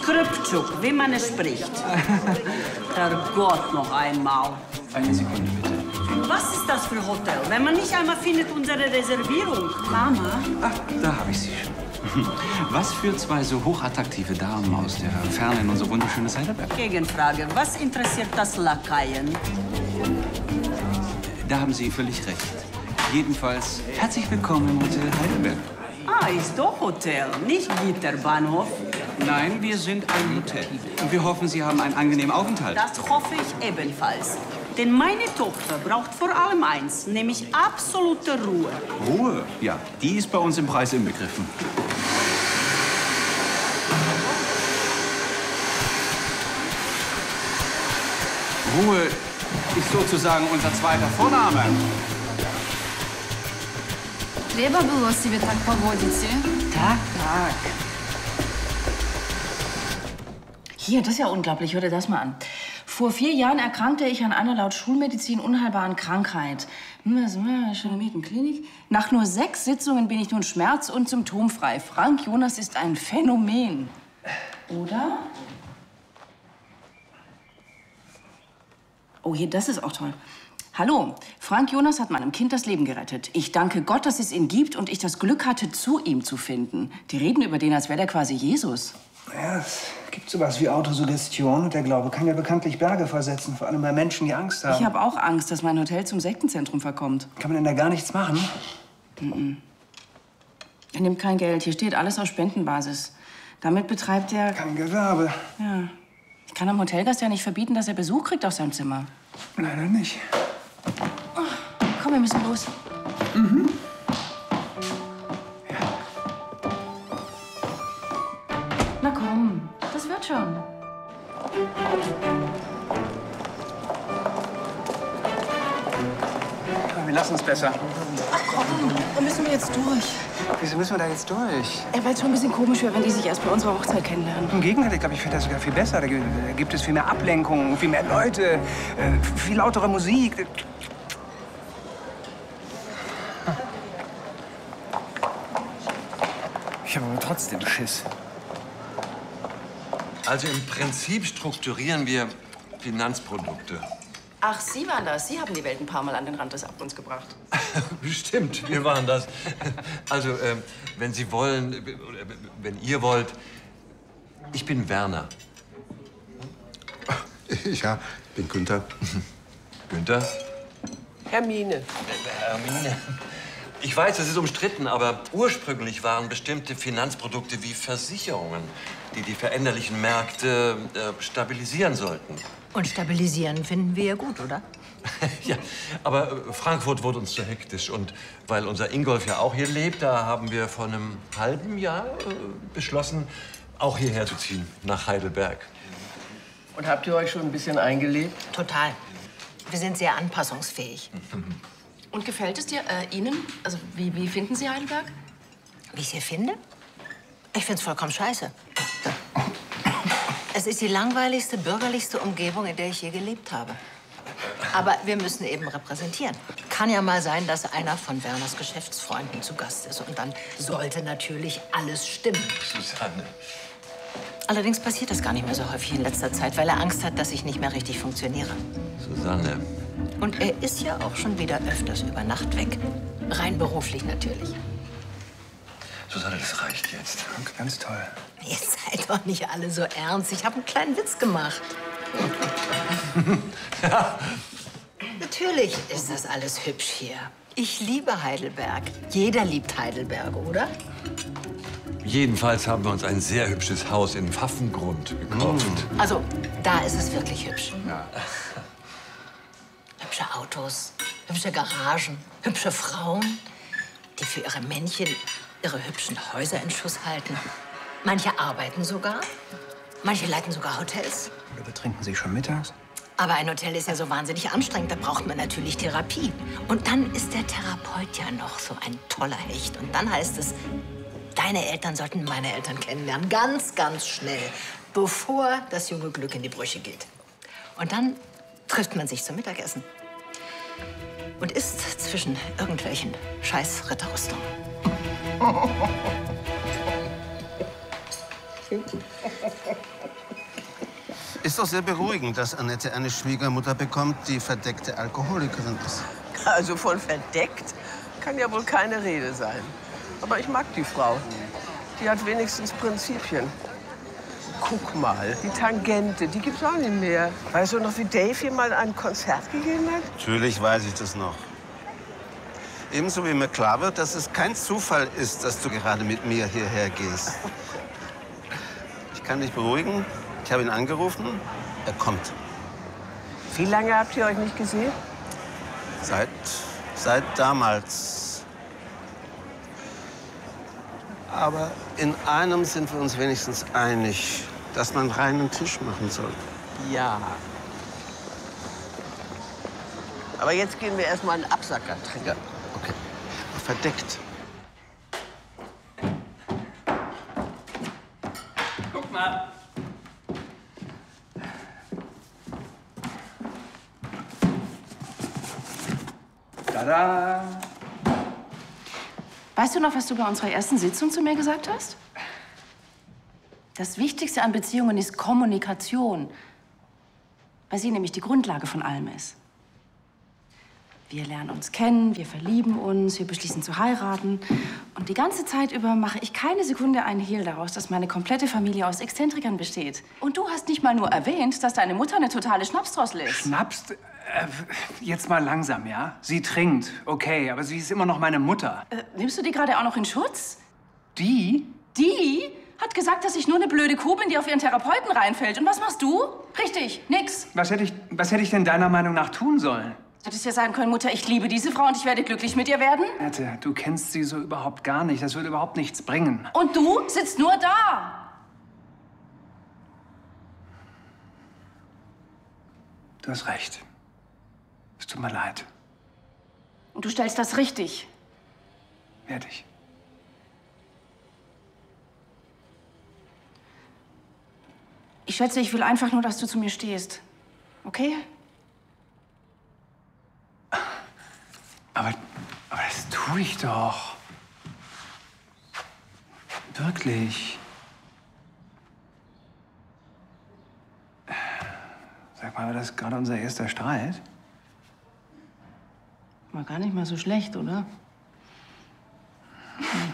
Krüpptschuk, wie man es spricht. Herrgott, noch einmal. Eine Sekunde, bitte. Was ist das für ein Hotel? Wenn man nicht einmal findet unsere Reservierung. Mama? Ach, da habe ich sie schon. Was für zwei so hochattraktive Damen aus der Ferne in unser wunderschönes Heidelberg? Gegenfrage. Was interessiert das Lakaien? Da haben Sie völlig recht. Jedenfalls herzlich willkommen im Hotel Heidelberg. Ah, ist doch Hotel, nicht Gitterbahnhof. Nein, wir sind ein Hotel. Und wir hoffen, Sie haben einen angenehmen Aufenthalt. Das hoffe ich ebenfalls. Denn meine Tochter braucht vor allem eins, nämlich absolute Ruhe. Ruhe? Ja, die ist bei uns im Preis inbegriffen. Ruhe ist sozusagen unser zweiter Vorname. Треба было себе так поводите. Tak. Hier, das ist ja unglaublich. Hör dir das mal an. Vor 4 Jahren erkrankte ich an einer laut Schulmedizin unheilbaren Krankheit. Klinik. Nach nur 6 Sitzungen bin ich nun schmerz- und symptomfrei. Frank Jonas ist ein Phänomen. Oder? Oh, hier, das ist auch toll. Hallo, Frank Jonas hat meinem Kind das Leben gerettet. Ich danke Gott, dass es ihn gibt und ich das Glück hatte, zu ihm zu finden. Die reden über den, als wäre der quasi Jesus. Ja, es gibt sowas wie Autosuggestion und der Glaube kann ja bekanntlich Berge versetzen, vor allem bei Menschen, die Angst haben. Ich habe auch Angst, dass mein Hotel zum Sektenzentrum verkommt. Kann man denn da gar nichts machen? Er nimmt kein Geld. Hier steht alles auf Spendenbasis. Damit betreibt er... Kein Gewerbe. Ja. Ich kann einem Hotelgast ja nicht verbieten, dass er Besuch kriegt auf seinem Zimmer. Leider nicht. Oh, komm, wir müssen los. Na komm, das wird schon. Wir lassen es besser. Ach komm, wo müssen wir jetzt durch? Wieso müssen wir da jetzt durch? Weil es schon ein bisschen komisch wäre, wenn die sich erst bei unserer Hochzeit kennenlernen. Im Gegenteil, ich glaube, ich finde das sogar viel besser. Da gibt es viel mehr Ablenkung, viel mehr Leute, viel lautere Musik. Ich habe aber trotzdem Schiss. Also im Prinzip strukturieren wir Finanzprodukte. Ach, Sie waren das. Sie haben die Welt ein paar Mal an den Rand des Abgrunds gebracht. Bestimmt, wir waren das. Also, wenn Sie wollen, oder wenn ihr wollt, ich bin Werner. Ja, ich bin Günther. Günther? Hermine. Hermine. Ich weiß, das ist umstritten, aber ursprünglich waren bestimmte Finanzprodukte wie Versicherungen, die die veränderlichen Märkte stabilisieren sollten. Und stabilisieren finden wir ja gut, oder? Ja, aber Frankfurt wurde uns zu hektisch. Und weil unser Ingolf ja auch hier lebt, da haben wir vor einem halben Jahr beschlossen, auch hierher zu ziehen, nach Heidelberg. Und habt ihr euch schon ein bisschen eingelebt? Total. Wir sind sehr anpassungsfähig. Und gefällt es dir, Ihnen? Also, wie finden Sie Heidelberg? Wie ich es hier finde? Ich finde es vollkommen scheiße. Es ist die langweiligste, bürgerlichste Umgebung, in der ich je gelebt habe. Aber wir müssen eben repräsentieren. Kann ja mal sein, dass einer von Werners Geschäftsfreunden zu Gast ist. Und dann sollte natürlich alles stimmen. Susanne. Allerdings passiert das gar nicht mehr so häufig in letzter Zeit, weil er Angst hat, dass ich nicht mehr richtig funktioniere. Susanne. Und er ist ja auch schon wieder öfters über Nacht weg. Rein beruflich natürlich. Susanne, das reicht jetzt. Ganz toll. Jetzt seid doch nicht alle so ernst. Ich habe einen kleinen Witz gemacht. Ja. Natürlich ist das alles hübsch hier. Ich liebe Heidelberg. Jeder liebt Heidelberg, oder? Jedenfalls haben wir uns ein sehr hübsches Haus in Pfaffengrund gekauft. Also, da ist es wirklich hübsch. Ja. Hübsche Autos, hübsche Garagen, hübsche Frauen, die für ihre Männchen ihre hübschen Häuser in Schuss halten. Manche arbeiten sogar, manche leiten sogar Hotels. Oder trinken Sie schon mittags? Aber ein Hotel ist ja so wahnsinnig anstrengend, da braucht man natürlich Therapie. Und dann ist der Therapeut ja noch so ein toller Hecht. Und dann heißt es, deine Eltern sollten meine Eltern kennenlernen. Ganz, ganz schnell, bevor das junge Glück in die Brüche geht. Und dann trifft man sich zum Mittagessen und isst zwischen irgendwelchen scheiß Ritterrüstungen. Ist doch sehr beruhigend, dass Annette eine Schwiegermutter bekommt, die verdeckte Alkoholikerin ist. Also von verdeckt kann ja wohl keine Rede sein. Aber ich mag die Frau. Die hat wenigstens Prinzipien. Guck mal, die Tangente, die gibt's auch nicht mehr. Weißt du noch, wie Dave hier mal ein Konzert gegeben hat? Natürlich weiß ich das noch. Ebenso wie mir klar wird, dass es kein Zufall ist, dass du gerade mit mir hierher gehst. Ich kann dich beruhigen. Ich habe ihn angerufen. Er kommt. Wie lange habt ihr euch nicht gesehen? Seit damals. Aber in einem sind wir uns wenigstens einig, dass man reinen Tisch machen soll. Ja. Aber jetzt gehen wir erst mal einen Absacker trinken. Ja, okay. Verdeckt. Guck mal. Tada! Weißt du noch, was du bei unserer ersten Sitzung zu mir gesagt hast? Das Wichtigste an Beziehungen ist Kommunikation, weil sie nämlich die Grundlage von allem ist. Wir lernen uns kennen, wir verlieben uns, wir beschließen zu heiraten. Und die ganze Zeit über mache ich keine Sekunde einen Hehl daraus, dass meine komplette Familie aus Exzentrikern besteht. Und du hast nicht mal nur erwähnt, dass deine Mutter eine totale Schnapsdrossel ist. Schnaps? Jetzt mal langsam, ja? Sie trinkt, okay, aber sie ist immer noch meine Mutter. Nimmst du die gerade auch noch in Schutz? Die? Die hat gesagt, dass ich nur eine blöde Kuh bin, die auf ihren Therapeuten reinfällt. Und was machst du? Richtig, nix. Was hätte ich denn deiner Meinung nach tun sollen? Du hättest ja sagen können, Mutter, ich liebe diese Frau und ich werde glücklich mit ihr werden. Annette, du kennst sie so überhaupt gar nicht. Das würde überhaupt nichts bringen. Und du sitzt nur da. Du hast recht. Es tut mir leid. Und du stellst das richtig. Werde ich. Ich schätze, ich will einfach nur, dass du zu mir stehst. Okay? Aber das tue ich doch. Wirklich. Sag mal, war das gerade unser erster Streit? War gar nicht mal so schlecht, oder?